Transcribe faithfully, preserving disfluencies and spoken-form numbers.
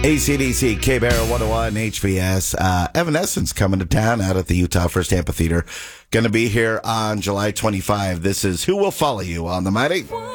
A C D C, K-Bear one oh one, H V S. Uh, Evanescence coming to town out at the Utah First Amphitheater. Going to be here on July twenty-fifth. This is Who Will Follow You on the Mighty.